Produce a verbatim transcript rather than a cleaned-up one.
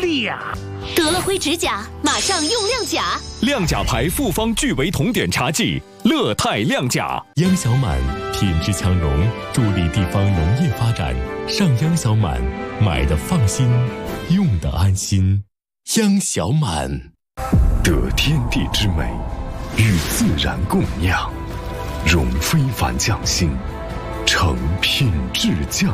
力呀！ 得了灰指甲，马上用亮甲。 亮甲牌复方聚维酮碘茶剂，乐泰亮甲。 央小满品质强融，助力地方农业发展。上央小满，买的放心，用的安心。央小满， 得天地之美，与自然共酿，融非凡匠心，成品质匠